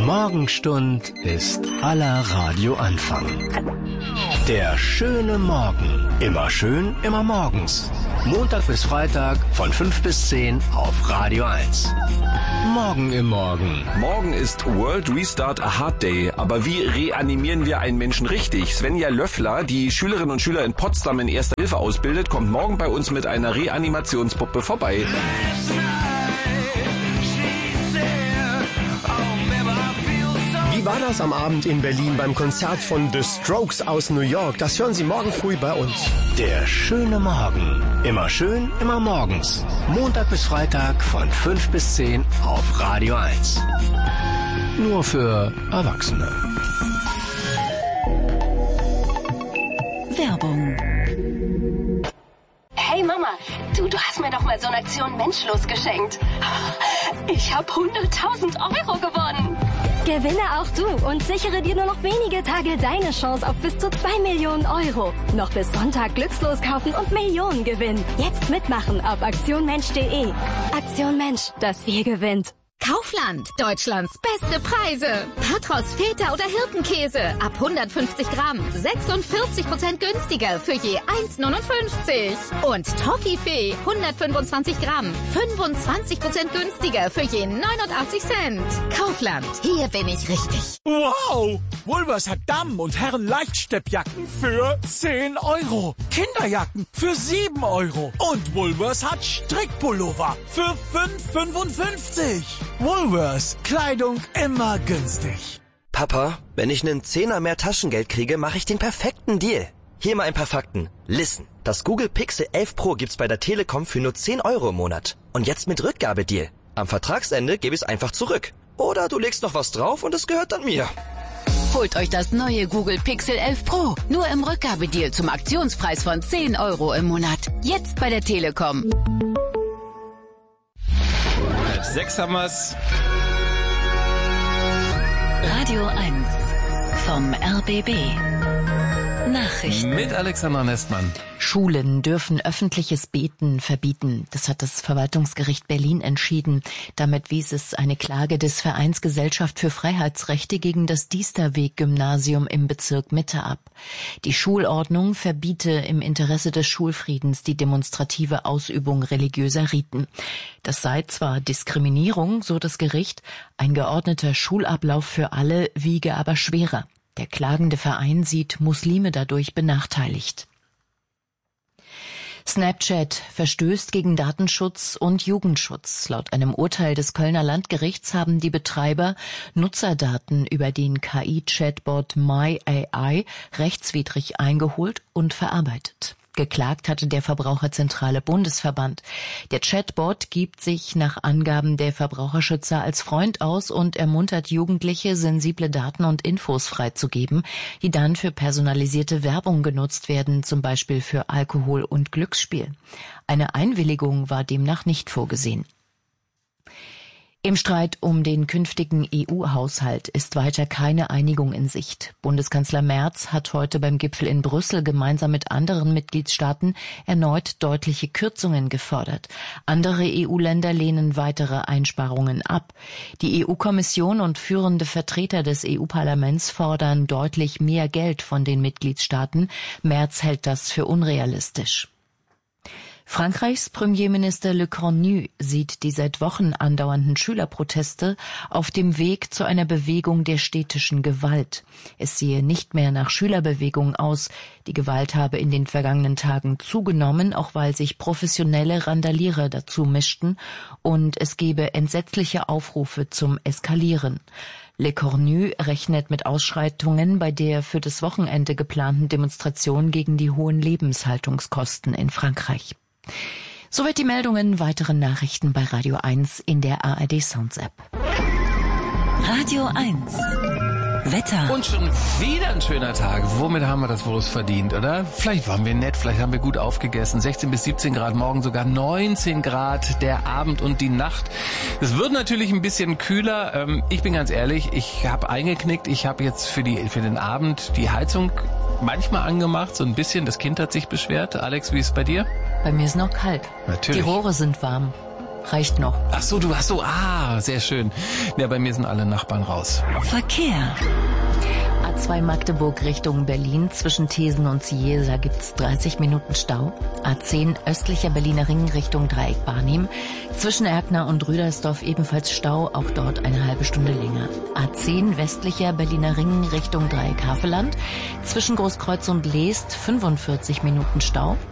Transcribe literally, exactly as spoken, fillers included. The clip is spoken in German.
Morgenstund ist aller Radioanfang. Der schöne Morgen. Immer schön, immer morgens. Montag bis Freitag von fünf bis zehn auf Radio eins. Morgen im Morgen. Morgen ist World Restart a Heart Day. Aber wie reanimieren wir einen Menschen richtig? Svenja Löffler, die Schülerinnen und Schüler in Potsdam in Erster Hilfe ausbildet, kommt morgen bei uns mit einer Reanimationspuppe vorbei. Wie war das am Abend in Berlin beim Konzert von The Strokes aus New York? Das hören Sie morgen früh bei uns. Der schöne Morgen. Immer schön, immer morgens. Montag bis Freitag von fünf bis zehn auf Radio eins. Nur für Erwachsene. Werbung. Hey Mama, du, du hast mir doch mal so eine Aktion Menschlos geschenkt. Ich habe hunderttausend Euro gewonnen. Gewinne auch du und sichere dir nur noch wenige Tage deine Chance auf bis zu zwei Millionen Euro. Noch bis Sonntag glückslos kaufen und Millionen gewinnen. Jetzt mitmachen auf aktionmensch punkt de. Aktion Mensch, das Wir gewinnt. Kaufland, Deutschlands beste Preise. Patros, Feta oder Hirtenkäse ab hundertfünfzig Gramm, sechsundvierzig Prozent günstiger für je eins neunundfünfzig. Und Toffifee, hundertfünfundzwanzig Gramm, fünfundzwanzig Prozent günstiger für je neunundachtzig Cent. Kaufland, hier bin ich richtig. Wow! Woolworths hat Damen- und Herren-Leichtsteppjacken für zehn Euro. Kinderjacken für sieben Euro. Und Woolworths hat Strickpullover für fünf fünfundfünfzig. Woolworths, Kleidung immer günstig. Papa, wenn ich einen Zehner mehr Taschengeld kriege, mache ich den perfekten Deal. Hier mal ein paar Fakten. Listen, das Google Pixel elf Pro gibt's bei der Telekom für nur zehn Euro im Monat. Und jetzt mit Rückgabedeal. Am Vertragsende gebe ich es einfach zurück. Oder du legst noch was drauf und es gehört dann mir. Holt euch das neue Google Pixel elf Pro. Nur im Rückgabedeal zum Aktionspreis von zehn Euro im Monat. Jetzt bei der Telekom. Sechs haben wir's. Radio eins vom R B B. Nachrichten. Mit Alexandra Nestmann. Schulen dürfen öffentliches Beten verbieten. Das hat das Verwaltungsgericht Berlin entschieden. Damit wies es eine Klage des Vereins Gesellschaft für Freiheitsrechte gegen das Diesterweg-Gymnasium im Bezirk Mitte ab. Die Schulordnung verbiete im Interesse des Schulfriedens die demonstrative Ausübung religiöser Riten. Das sei zwar Diskriminierung, so das Gericht, ein geordneter Schulablauf für alle wiege aber schwerer. Der klagende Verein sieht Muslime dadurch benachteiligt. Snapchat verstößt gegen Datenschutz und Jugendschutz. Laut einem Urteil des Kölner Landgerichts haben die Betreiber Nutzerdaten über den K I-Chatbot MyAI rechtswidrig eingeholt und verarbeitet. Geklagt hatte der Verbraucherzentrale Bundesverband. Der Chatbot gibt sich nach Angaben der Verbraucherschützer als Freund aus und ermuntert Jugendliche, sensible Daten und Infos freizugeben, die dann für personalisierte Werbung genutzt werden, zum Beispiel für Alkohol und Glücksspiel. Eine Einwilligung war demnach nicht vorgesehen. Im Streit um den künftigen E U-Haushalt ist weiter keine Einigung in Sicht. Bundeskanzler Merz hat heute beim Gipfel in Brüssel gemeinsam mit anderen Mitgliedstaaten erneut deutliche Kürzungen gefordert. Andere E U-Länder lehnen weitere Einsparungen ab. Die E U-Kommission und führende Vertreter des E U-Parlaments fordern deutlich mehr Geld von den Mitgliedstaaten. Merz hält das für unrealistisch. Frankreichs Premierminister Le Cornu sieht die seit Wochen andauernden Schülerproteste auf dem Weg zu einer Bewegung der städtischen Gewalt. Es sehe nicht mehr nach Schülerbewegung aus. Die Gewalt habe in den vergangenen Tagen zugenommen, auch weil sich professionelle Randalierer dazu mischten, und es gebe entsetzliche Aufrufe zum Eskalieren. Le Cornu rechnet mit Ausschreitungen bei der für das Wochenende geplanten Demonstration gegen die hohen Lebenshaltungskosten in Frankreich. Soweit die Meldungen. Weitere Nachrichten bei Radio eins in der A R D Sounds App. Radio eins. Wetter. Und schon wieder ein schöner Tag. Womit haben wir das Wurst verdient, oder? Vielleicht waren wir nett, vielleicht haben wir gut aufgegessen. sechzehn bis siebzehn Grad, morgen sogar neunzehn Grad, der Abend und die Nacht. Es wird natürlich ein bisschen kühler. Ich bin ganz ehrlich, ich habe eingeknickt. Ich habe jetzt für die für den Abend die Heizung manchmal angemacht, so ein bisschen. Das Kind hat sich beschwert. Alex, wie ist es bei dir? Bei mir ist noch kalt. Natürlich. Die Rohre sind warm. reicht noch. Ach so, du hast so, ah, sehr schön. Ja, bei mir sind alle Nachbarn raus. Verkehr. A zwei Magdeburg Richtung Berlin. Zwischen Thesen und Ciesa gibt's dreißig Minuten Stau. A zehn östlicher Berliner Ring Richtung Dreieck Barnim. Zwischen Erkner und Rüdersdorf ebenfalls Stau, auch dort eine halbe Stunde länger. A zehn westlicher Berliner Ring Richtung Dreieck Havelland. Zwischen Großkreuz und Leest fünfundvierzig Minuten Stau.